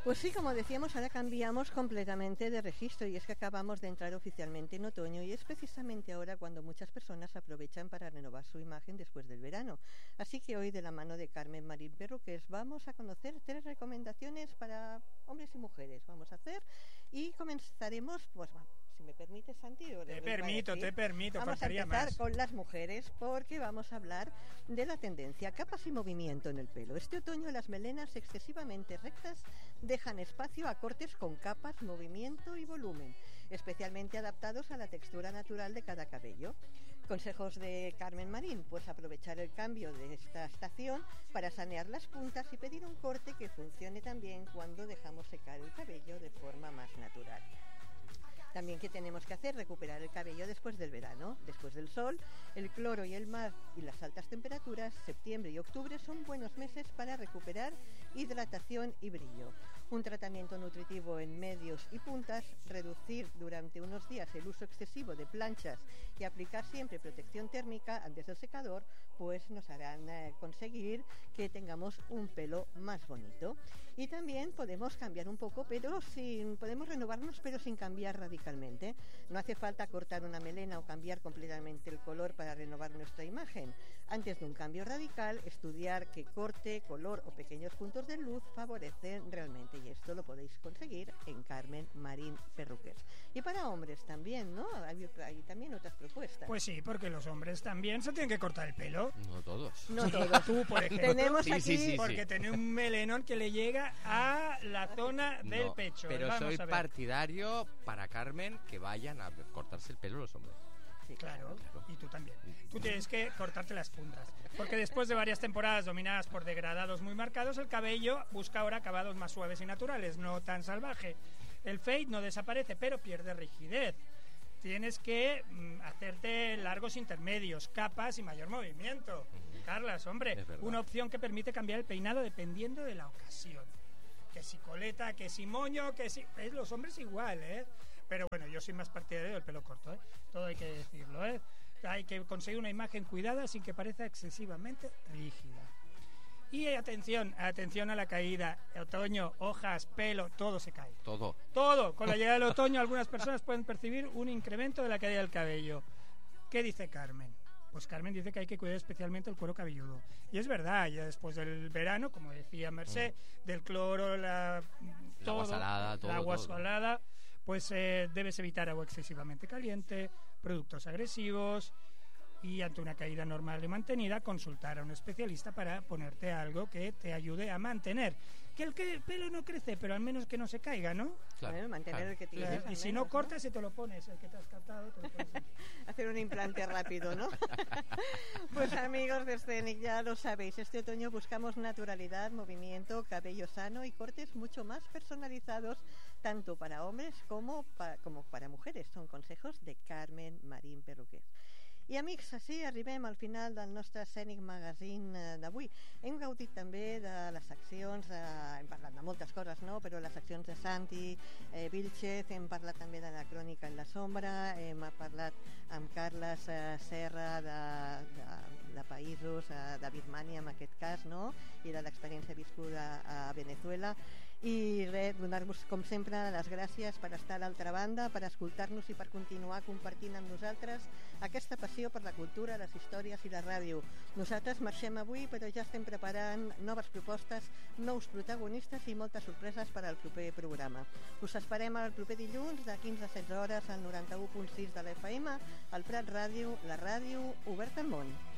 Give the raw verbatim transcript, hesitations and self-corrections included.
Pues sí, como decíamos, ahora cambiamos completamente de registro y es que acabamos de entrar oficialmente en otoño y es precisamente ahora cuando muchas personas aprovechan para renovar su imagen después del verano. Así que hoy, de la mano de Carmen Marín Perruqués, vamos a conocer tres recomendaciones para hombres y mujeres. Vamos a hacer y comenzaremos, pues si me permite, Santi. Te permito, te permito, Vamos a faltaría empezar más. con las mujeres porque vamos a hablar de la tendencia capas y movimiento en el pelo. Este otoño las melenas excesivamente rectas dejan espacio a cortes con capas, movimiento y volumen, especialmente adaptados a la textura natural de cada cabello. Consejos de Carmen Marín, pues aprovechar el cambio de esta estación para sanear las puntas y pedir un corte que funcione también cuando dejamos secar el cabello de forma más natural. También, ¿qué tenemos que hacer? Recuperar el cabello después del verano, después del sol. El cloro y el mar y las altas temperaturas, septiembre y octubre son buenos meses para recuperar hidratación y brillo. Un tratamiento nutritivo en medios y puntas, reducir durante unos días el uso excesivo de planchas y aplicar siempre protección térmica antes del secador, pues nos harán eh, conseguir que tengamos un pelo más bonito. Y también podemos cambiar un poco, pero sin, podemos renovarnos, pero sin cambiar radicalmente. No hace falta cortar una melena o cambiar completamente el color para renovar nuestra imagen. Antes de un cambio radical, estudiar qué corte, color o pequeños puntos de luz favorecen realmente, y esto lo podéis conseguir en Carmen Marín Perruqués. Y para hombres también, ¿no? Hay, hay también otras propuestas. Pues sí, porque los hombres también se tienen que cortar el pelo. No todos. No todos. Tú, por ejemplo. Tenemos Sí, aquí... sí, sí, Porque tiene un melenón que le llega a la zona del No, pecho. Pero Vamos soy a ver. partidario para Carmen que vayan a cortarse el pelo los hombres. Sí, Claro, Claro. y tú también. Tú tienes que cortarte las puntas. Porque después de varias temporadas dominadas por degradados muy marcados, el cabello busca ahora acabados más suaves y naturales, no tan salvaje. El fade no desaparece, pero pierde rigidez. Tienes que mm, hacerte largos intermedios, capas y mayor movimiento. Carlas, hombre, Es verdad. una opción que permite cambiar el peinado dependiendo de la ocasión. Que si coleta, que si moño, que si... ¿Ves? Los hombres igual, ¿eh? Pero bueno, yo soy más partidario del pelo corto, ¿eh? Todo hay que decirlo, ¿eh? Hay que conseguir una imagen cuidada sin que parezca excesivamente rígida. Y atención, atención a la caída. Otoño, hojas, pelo, todo se cae. Todo. Todo. Con la llegada del otoño algunas personas pueden percibir un incremento de la caída del cabello. ¿Qué dice Carmen? Pues Carmen dice que hay que cuidar especialmente el cuero cabelludo. Y es verdad, ya después del verano, como decía Mercé, mm. del cloro, la, todo, agua salada, todo, la agua todo. salada, pues eh, debes evitar agua excesivamente caliente, productos agresivos, y ante una caída normal y mantenida, consultar a un especialista para ponerte algo que te ayude a mantener. Que el, que el pelo no crece, pero al menos que no se caiga, ¿no? Claro, Bueno, mantener claro. el que tienes. Claro. al Y si menos, no cortas, se te lo pones, el que te has captado, te lo pones aquí. Hacer un implante rápido, ¿no? Pues amigos de Scenic, ya lo sabéis, este otoño buscamos naturalidad, movimiento, cabello sano y cortes mucho más personalizados, tanto para hombres como para, como para mujeres. Son consejos de Carmen Marín Perruqués. I amics, així arribem al final del nostre Scenic Magazine d'avui. Hem gaudit també de les seccions, eh, hem parlat de moltes coses, no? Però les seccions de Santi eh, Vilchez, hem parlat també de la crònica en la sombra, hem parlat amb Carles eh, Serra de, de, de països, eh, de Birmània en aquest cas, no? I de l'experiència viscuda a Venezuela. I res, donar-vos com sempre les gràcies per estar a l'altra banda, per escoltar-nos i per continuar compartint amb nosaltres aquesta passió per la cultura, les històries i la ràdio. Nosaltres marxem avui, però ja estem preparant noves propostes, nous protagonistes i moltes sorpreses per al proper programa. Us esperem el proper dilluns de quinze a setze hores al noranta-u punt sis de l'F M, al Prat Ràdio, la ràdio oberta al món.